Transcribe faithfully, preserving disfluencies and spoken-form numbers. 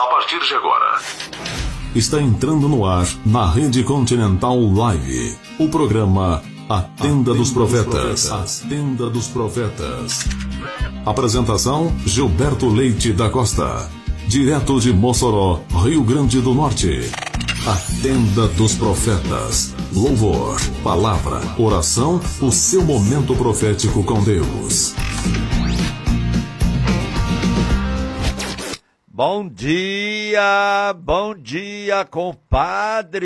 A partir de agora, está entrando no ar, na Rede Continental Live, o programa A Tenda dos Profetas. A Tenda dos Profetas. Apresentação: Gilberto Leite da Costa. Direto de Mossoró, Rio Grande do Norte. A Tenda dos Profetas. Louvor, palavra, oração, o seu momento profético com Deus. Bom dia, bom dia, compadre.